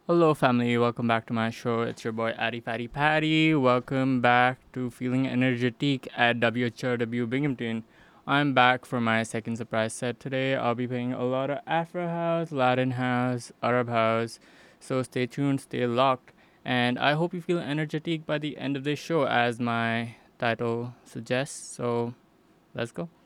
Hello, family. Welcome back to my show. It's your boy Addy Fatty Patty. Welcome back to Feeling Energetic at WHRW Binghamton. I'm back for my second surprise set today. I'll be playing a lot of Afro House, Latin House, Arab House. So stay tuned, stay locked, and I hope you feel energetic by the end of this show, as my title suggests. So let's go.